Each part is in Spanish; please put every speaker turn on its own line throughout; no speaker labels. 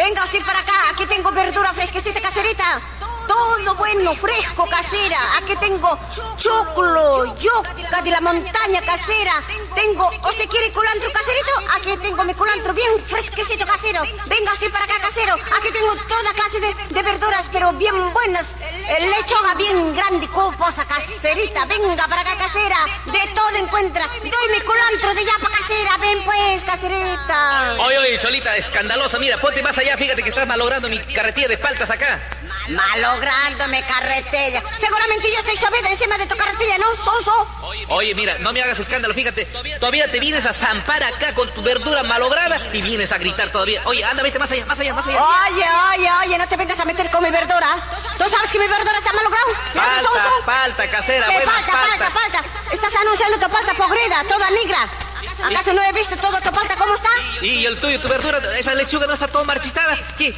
Venga usted para acá, aquí tengo verdura fresquecita caserita. Todo bueno, fresco, casera. Aquí tengo choclo, yuca de la montaña casera. Tengo, ¿usted quiere culantro caserito? Aquí tengo mi culantro bien fresquecito casero. Venga usted para acá, casero. Aquí tengo toda clase de verduras, pero bien buenas. Lechuga bien grande, coposa, caserita. Venga para acá, casera. De todo encuentra. Doy mi culantro de yapa casera. Ven pues, caserita.
Oye, Cholita, escandalosa. Mira, ponte más allá. Fíjate que estás malogrando mi carretilla de paltas acá.
Malográndome carretilla. Seguramente yo estoy sabida encima de tu carretilla, ¿no, sonso?
Oye, mira, no me hagas escándalo, fíjate. Todavía te vienes a zampar acá con tu verdura malograda y vienes a gritar todavía. Oye, anda, vete más allá, más allá, más allá.
Oye, no te vengas a meter con mi verdura. ¿Tú sabes que mi verdura está malograda?
Palta, casera, buena
Falta. Estás anunciando tu palta podrida, toda negra. ¿Acaso no he visto todo tu palta cómo está?
Y el tuyo, tu verdura, esa lechuga no está toda marchitada. ¿Qué?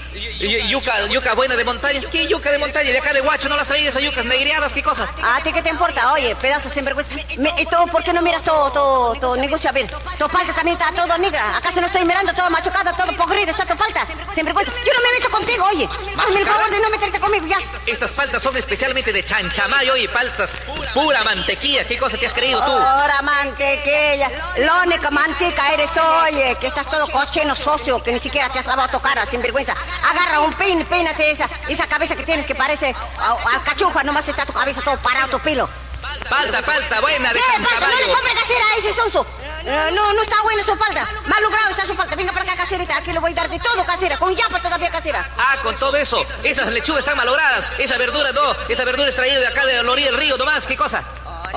Yuca buena de montaña. ¿Qué yuca de montaña? De acá de Huacho no las traías esas yucas negreadas, ¿qué cosa?
¿A ti qué te importa? Oye, pedazo sinvergüenza. ¿Y tú por qué no miras todo negocio? A ver, tu palta también está todo negra. ¿Acaso no estoy mirando todo machucada, todo podrida? Está tu palta. Sinvergüenza. Yo no me meto contigo, oye. Hazme el favor de no meterte conmigo, ya.
Estas paltas son especialmente de Chanchamayo, oye, paltas pura mantequilla. ¿Qué cosa te has creído tú?
Pura mantequilla. La única manteca eres tú, oye, que estás todo cochino, socio, que ni siquiera te has lavado tu cara, sinvergüenza. Agarra un peine, peínate esa cabeza que tienes que parece alcachufa, nomás está tu cabeza todo parado, tu pelo.
Palta, buena de Chanchamayo.
No le compre casera a ese sonso. No está buena su palta. Mal logrado está su palta. Venga para acá, caserita. Aquí le voy a dar de todo, casera. Con yapa todavía, casera.
Ah, con todo eso. Esas lechugas están malogradas. Esa verdura no. Esa verdura es traída de acá de la orilla del río nomás. ¿Qué cosa?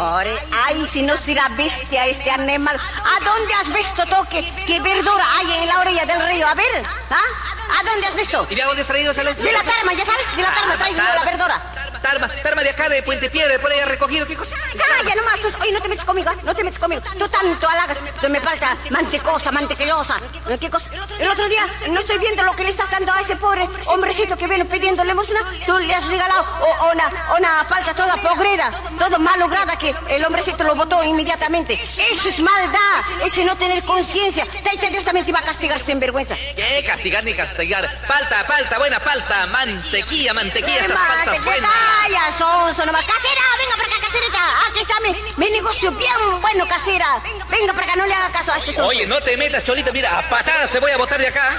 Ay, si no será bestia este animal. ¿A dónde has visto tú que verdura hay en la orilla del río? A ver, ¿a dónde has visto?
¿Y de dónde has traído esa lechuga?
De la Tarma, ya sabes, de la Tarma traigo la verdura.
Tarma de acá de Puente Piedra, por ahí has recogido, ¿qué cosa?
Ya nomás, oye, no te metes conmigo, no te metes conmigo. Tú tanto halagas, tú me falta mantecosa, mantequillosa. ¿Qué cosa? El otro día, no estoy viendo lo que le estás dando a ese pobre hombrecito que viene pidiendo limosna. Tú le has regalado una palta toda podrida, toda malograda, que el hombrecito lo botó inmediatamente. Eso es maldad, ese no tener conciencia. Dios también te va a castigar sin vergüenza.
¿Qué? Castigar ni castigar. Palta, buena palta. Mantequilla, estas paltas buenas.
Vaya, sonso nomás. Casera, venga para acá, caserita. Aquí está mi negocio bien bueno, casera. Venga para acá, no le haga caso a este sonso.
Oye, no te metas, Cholita, mira, a patadas se voy a botar de acá.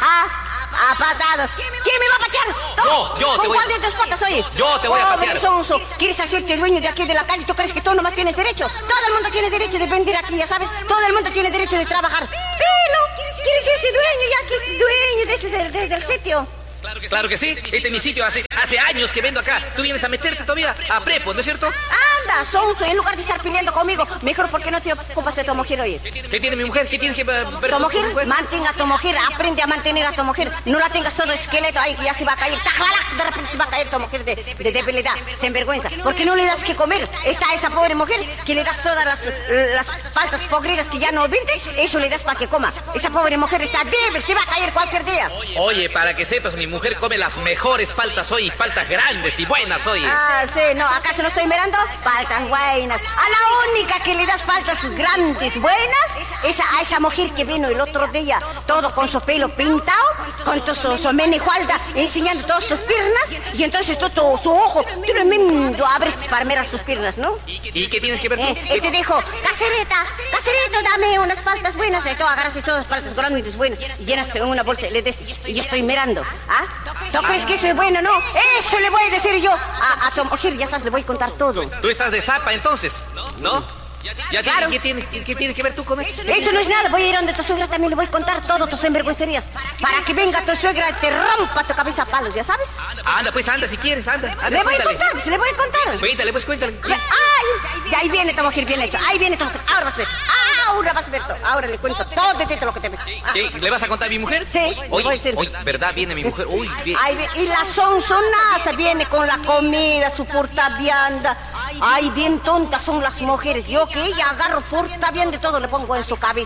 A patadas. ¿Quién me va a patear?
No, yo te voy a...
¿Con cuál de tus patas, oye?
Yo te voy a patear.
Sonso, ¿quieres hacerte dueño de aquí de la calle? ¿Tú crees que tú nomás tienes derecho? Todo el mundo tiene derecho de vender aquí, ya sabes. Todo el mundo tiene derecho de trabajar. Pero, ¿quieres ser dueño ya que es dueño desde el sitio?
Claro que sí. Este es mi sitio. Hace años que vendo acá. Tú vienes a meterte todavía a prepo, ¿no es cierto?
Anda, sonso, en lugar de estar peleando conmigo, mejor porque no te ocupas de tu mujer, oye.
¿Qué tiene mi mujer? ¿Qué tienes que ver
tu mujer? Mantenga a tu mujer, aprende a mantener a tu mujer. No la tengas todo esqueleto ahí que ya se va a caer. De repente se va a caer tu mujer de debilidad, sin vergüenza. Porque no le das que comer. Está esa pobre mujer que le das todas las faltas podridas que ya no vendes. Eso le das para que coma. Esa pobre mujer está débil, se va a caer cualquier día.
Oye, para que sepas, mi mujer come las mejores paltas hoy, paltas grandes y buenas hoy.
Ah, sí, no, ¿acaso no estoy mirando? Paltas buenas. A la única que le das paltas grandes, buenas, es a esa mujer que vino el otro día, todo con su pelo pintado, con su menijualda, enseñando todas sus piernas, y entonces todo su ojo tremendo abres para mirar sus piernas, ¿no?
¿Y qué tienes que ver tú?
Él te dijo, caserita, dame unas paltas buenas, y tú agarraste todas las paltas grandes buenas, y llenaste en una bolsa, y le dices, y yo estoy mirando, ¿ah? ¿No crees que eso es bueno, no? Eso le voy a decir yo a tu mujer, ya sabes, le voy a contar todo.
¿Tú estás de zapa entonces? ¿No?
Claro.
¿Qué tienes que ver tú con eso?
Eso no es nada, voy a ir donde tu suegra también, le voy a contar todo tus sinvergüencerías. Para que venga tu suegra y te rompa tu cabeza a palos, ¿ya sabes?
Anda, pues anda si quieres, anda.
Le voy a contar, pues le voy a contar.
Cuéntale.
¡Ay! Y ahí viene tu mujer bien hecho, ahí viene tu mujer. Ahora vas a ver, ahora le cuento todo lo que te meto.
¿Qué? ¿Le vas a contar a mi mujer?
Sí, le voy a decir.
Hoy, ¿verdad? Viene mi mujer. Uy, bien.
Y la sonsonaza viene con la comida, su portavianda. Ay, bien tontas son las mujeres. Yo que ella agarro portavianda y todo le pongo en su cabeza.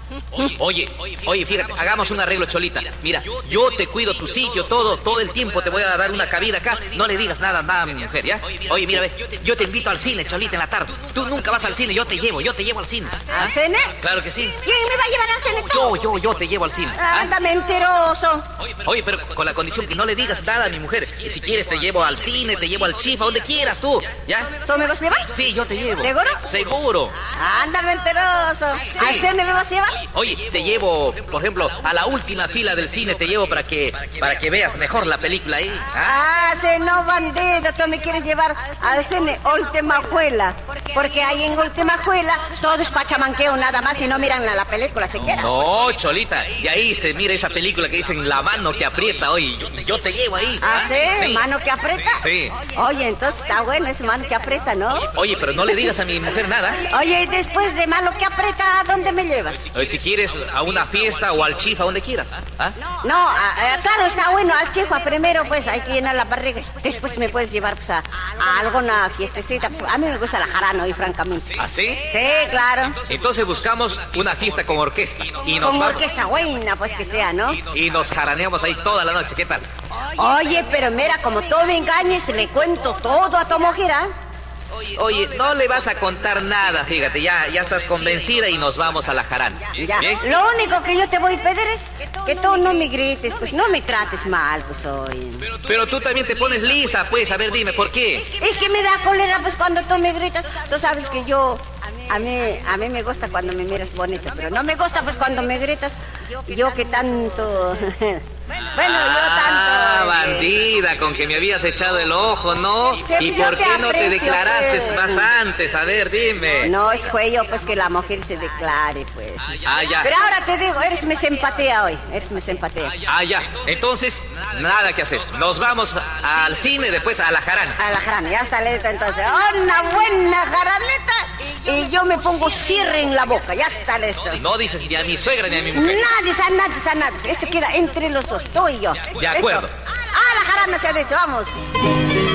Oye, fíjate, hagamos un arreglo, Cholita. Mira, yo te cuido tu sitio, todo el tiempo te voy a dar una cabida acá. No le digas nada a mi mujer, ¿ya? Oye, mira, ve, yo te invito al cine, Cholita, en la tarde. Tú nunca vas al cine, yo te llevo al cine.
¿Al cine?
Claro que sí.
¿Quién me va a llevar al cine?
Yo te llevo al cine.
Anda, mentiroso.
Oye, pero con la condición que no le digas nada a mi mujer. Y si quieres te llevo al cine, te llevo al Chifa, donde quieras tú, ¿ya?
¿Tú me vas a llevar?
Sí, yo te llevo.
¿Seguro?
Seguro.
Anda, mentiroso.
Sí.
¿Al cine me vas a llevar?
Oye, te llevo, por ejemplo, a la última fila del cine, te llevo para que veas mejor la película ahí.
Sí, no, bandido, tú me quieres llevar al cine Última Juela. Porque ahí en Última Juela todo es pachamanqueo nada más y no miran la película siquiera.
No, Cholita, y ahí se mira esa película que dicen La mano que aprieta, oye, yo te llevo ahí.
¿Sí? ¿Mano que aprieta?
Sí.
Oye, entonces está bueno ese mano que aprieta, ¿no?
Oye, pero no le digas a mi mujer nada.
Oye, y después de mano que aprieta, ¿a dónde me llevas?
Oye, si quieres a una fiesta o al Chifa, donde quieras.
No, claro, está bueno, al Chifa primero, pues hay que llenar la barriga. Después me puedes llevar pues a alguna fiestecita. Pues, a mí me gusta la jarana hoy, francamente.
¿Ah, sí?
Sí, claro.
Entonces buscamos una fiesta con orquesta. Y
Con orquesta buena, pues que sea, ¿no?
Y nos jaraneamos ahí toda la noche, ¿qué tal?
Oye, pero mira, como todo me engañes, le cuento todo a tu mujer, ¿ah?
Oye, no le vas a contar nada, fíjate, ya estás convencida y nos vamos a la jarana.
Ya.
¿Bien?
Lo único que yo te voy a pedir es que tú no me grites, pues no me trates mal, pues hoy.
Pero tú también te pones lisa, pues, a ver, dime, ¿por qué?
Es que me da cólera, pues cuando tú me gritas. Tú sabes que a mí me gusta cuando me miras bonita, pero no me gusta pues cuando me gritas. Yo que tanto... Bueno, yo tanto...
bandida, con que me habías echado el ojo, ¿no? ¿Y por qué no te declaraste más antes? A ver, dime.
No, es cuello, pues que la mujer se declare, pues.
Ya.
Pero ahora te digo, eres mi simpatia hoy, eres mi simpatia.
Ya. Entonces, nada que hacer. Nos vamos al cine, después a la jarana.
A la jarana, ya está lista entonces. Una buena jaraneta y yo me pongo cierre en la boca, ya está listo.
No dices ni a mi suegra ni a mi mujer.
Nada. Esto queda entre los dos, tú y yo.
De acuerdo.
La jarana se ha dicho, vamos.